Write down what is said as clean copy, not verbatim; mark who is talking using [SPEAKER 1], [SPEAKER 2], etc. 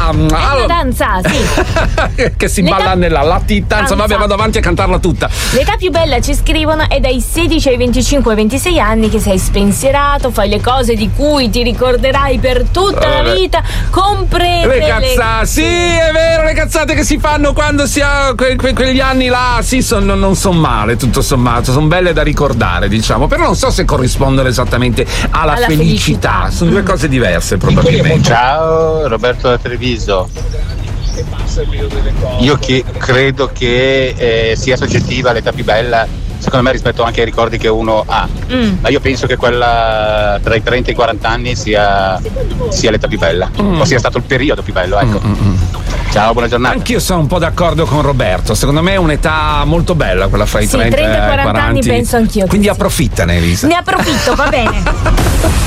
[SPEAKER 1] una danza, sì.
[SPEAKER 2] che si balla nella latitante. Vabbè, vado avanti a cantarla tutta.
[SPEAKER 1] L'età più bella, ci scrivono, è dai 16 ai 25-26 anni, che sei spensierato, fai le cose di cui ti ricorderai per tutta la vita, comprese
[SPEAKER 2] le cazzate. Sì, è vero, le cazzate che si fanno quando si ha quegli anni là, sì, non sono male, tutto sommato, sono belle da ricordare, diciamo, però non so se corrispondono esattamente alla felicità. Sono due cose diverse, probabilmente.
[SPEAKER 3] Ciao, Roberto da Treviso. Io credo che sia soggettiva l'età più bella, secondo me, rispetto anche ai ricordi che uno ha. Ma io penso che quella tra i 30 e i 40 anni sia l'età più bella, o sia stato il periodo più bello, ecco. Ciao, buona giornata.
[SPEAKER 2] Anch'io sono un po' d'accordo con Roberto, secondo me è un'età molto bella quella fra i 30 e i 40
[SPEAKER 1] anni, penso anch'io.
[SPEAKER 2] Quindi approfittane, Elisa.
[SPEAKER 1] Ne approfitto, va bene.